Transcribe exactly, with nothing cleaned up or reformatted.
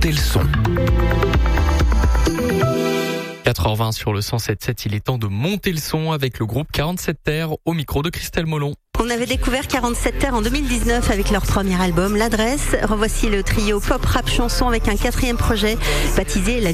Montez le son. quatre heures vingt sur le cent sept sept, il est temps de monter le son avec le groupe quarante-sept Terre au micro de Christelle Molon. On avait découvert quarante-sept Terre en deux mille dix-neuf avec leur premier album, L'Adresse. Revoici le trio pop rap chanson avec un quatrième projet baptisé La